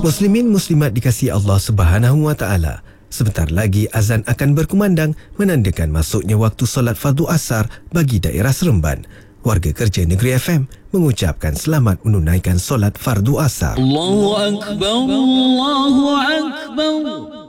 Muslimin muslimat dikasihi Allah Subhanahu wa taala. Sebentar lagi azan akan berkumandang menandakan masuknya waktu solat fardu asar bagi daerah Seremban. Warga kerja Negeri FM mengucapkan selamat menunaikan solat fardu asar. Allahu Akbar, Allahu Akbar.